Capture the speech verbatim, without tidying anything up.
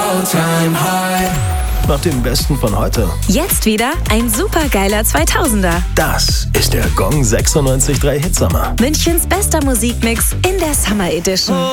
all-time high. Nach dem Besten von heute. Jetzt wieder ein supergeiler zweitausender. Das ist der Gong sechsundneunzig Komma drei Hitsommer. Münchens bester Musikmix in der Summer Edition.